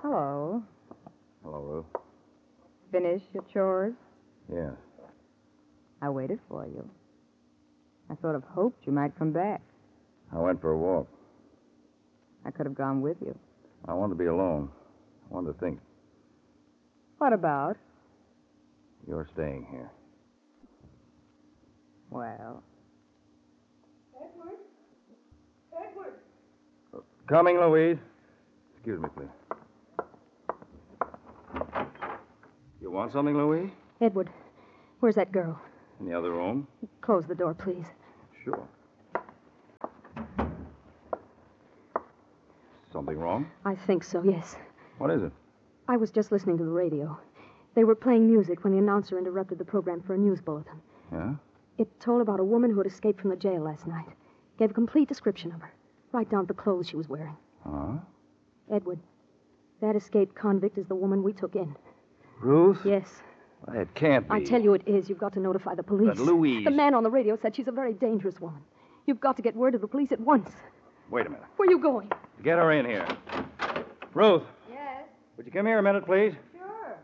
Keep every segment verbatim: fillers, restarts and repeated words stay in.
Hello. Hello, Ruth. Finish your chores? Yes. I waited for you. I sort of hoped you might come back. I went for a walk. I could have gone with you. I wanted to be alone. I wanted to think. What about? You're staying here. Well. Edward? Edward! Coming, Louise. Excuse me, please. You want something, Louise? Edward, where's that girl? In the other room? Close the door, please. Sure. Something wrong? I think so, yes. What is it? I was just listening to the radio. They were playing music when the announcer interrupted the program for a news bulletin. Yeah? It told about a woman who had escaped from the jail last night. Gave a complete description of her, right down to the clothes she was wearing. Huh? Edward, that escaped convict is the woman we took in. Ruth? Yes. It can't be. I tell you it is. You've got to notify the police. But Louise... The man on the radio said she's a very dangerous woman. You've got to get word to the police at once. Wait a minute. Where are you going? Get her in here. Ruth. Yes, Would you come here a minute, please? sure.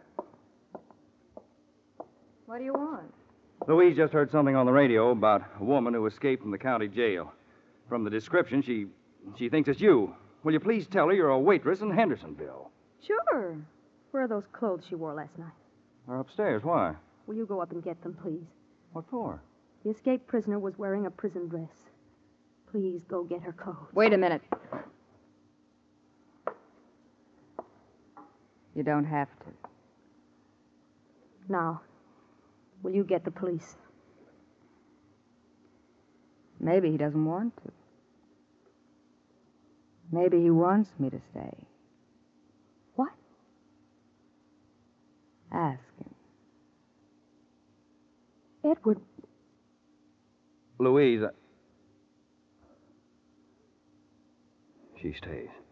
What do you want? Louise just heard something on the radio about a woman who escaped from the county jail. From the description, she she thinks it's you. Will you please tell her you're a waitress in Hendersonville? Sure. Where are those clothes she wore last night? They're upstairs. Why? Will you go up and get them, please? What for? The escaped prisoner was wearing a prison dress. Please go get her clothes. Wait a minute. You don't have to. Now, will you get the police? Maybe he doesn't want to. Maybe he wants me to stay. What? Ask him. Edward, Louise. I... She stays.